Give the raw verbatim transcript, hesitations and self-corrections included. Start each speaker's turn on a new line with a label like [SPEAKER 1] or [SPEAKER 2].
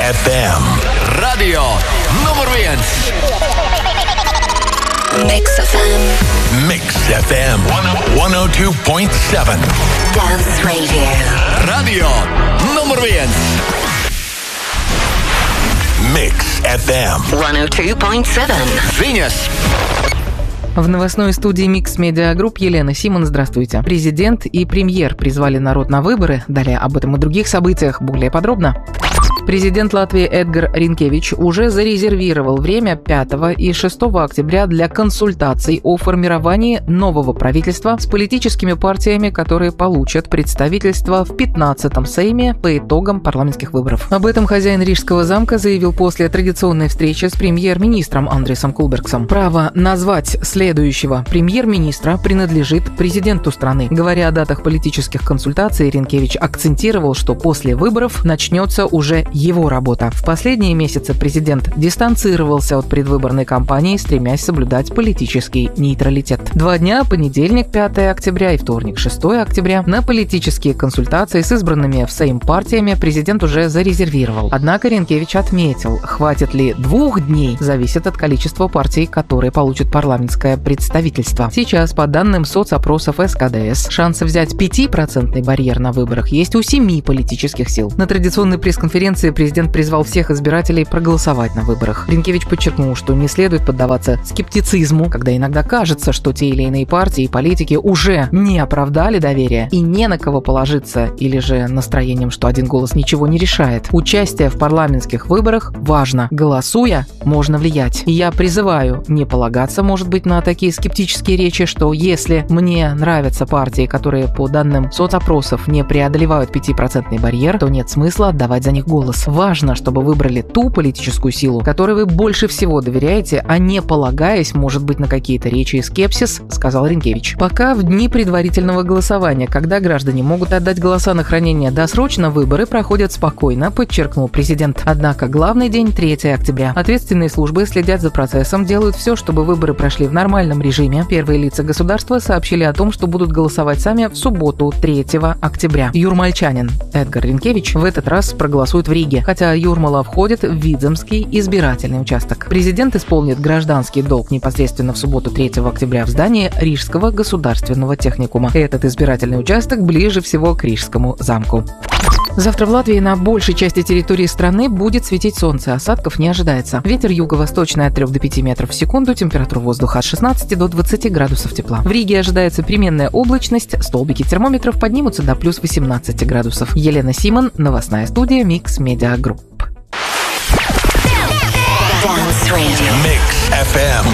[SPEAKER 1] эф эм.
[SPEAKER 2] Radio nummer viens.
[SPEAKER 3] Mix эф эм.
[SPEAKER 1] Mix эф эм сто два и семь.
[SPEAKER 3] Dance Radio.
[SPEAKER 2] Radio nummer viens.
[SPEAKER 1] Mix эф эм
[SPEAKER 3] сто два и семь.
[SPEAKER 2] Viņas.
[SPEAKER 4] В новостной студии Mix Media Group Елена Симон, здравствуйте. Президент и премьер призвали народ на выборы. Далее об этом и других событиях более подробно. Президент Латвии Эдгар Ринкевич уже зарезервировал время пятого и шестого октября для консультаций о формировании нового правительства с политическими партиями, которые получат представительство в пятнадцатом Сейме по итогам парламентских выборов. Об этом хозяин Рижского замка заявил после традиционной встречи с премьер-министром Андресом Кулбергсом. Право назвать следующего премьер-министра принадлежит президенту страны. Говоря о датах политических консультаций, Ринкевич акцентировал, что после выборов начнется уже его работа. В последние месяцы президент дистанцировался от предвыборной кампании, стремясь соблюдать политический нейтралитет. Два дня, понедельник, пятого октября и вторник, шестого октября, на политические консультации с избранными в Сейм партиями президент уже зарезервировал. Однако Ринкевич отметил, хватит ли двух дней, зависит от количества партий, которые получат парламентское представительство. Сейчас, по данным соцопросов эс ка дэ эс, шансы взять пятипроцентный барьер на выборах есть у семи политических сил. На традиционной пресс-конференции президент призвал всех избирателей проголосовать на выборах. Ринкевич подчеркнул, что не следует поддаваться скептицизму, когда иногда кажется, что те или иные партии и политики уже не оправдали доверие и не на кого положиться, или же настроением, что один голос ничего не решает. Участие в парламентских выборах важно. Голосуя, можно влиять. И я призываю не полагаться, может быть, на такие скептические речи, что если мне нравятся партии, которые по данным соцопросов не преодолевают пятипроцентный барьер, то нет смысла отдавать за них голос. Важно, чтобы выбрали ту политическую силу, которой вы больше всего доверяете, а не полагаясь, может быть, на какие-то речи и скепсис, сказал Ринкевич. Пока в дни предварительного голосования, когда граждане могут отдать голоса на хранение досрочно, выборы проходят спокойно, подчеркнул президент. Однако главный день третьего октября. Ответственные службы следят за процессом, делают все, чтобы выборы прошли в нормальном режиме. Первые лица государства сообщили о том, что будут голосовать сами в субботу третьего октября. Юрмальчанин Эдгар Ринкевич в этот раз проголосует в Риге, хотя Юрмала входит в Видземский избирательный участок. Президент исполнит гражданский долг непосредственно в субботу третьего октября в здании Рижского государственного техникума. Этот избирательный участок ближе всего к Рижскому замку. Завтра в Латвии на большей части территории страны будет светить солнце, осадков не ожидается. Ветер юго-восточный от трёх до пяти метров в секунду, температура воздуха от шестнадцати до двадцати градусов тепла. В Риге ожидается переменная облачность, столбики термометров поднимутся до плюс восемнадцати градусов. Елена Симон, новостная студия Mix Media Group.
[SPEAKER 1] Mix эф эм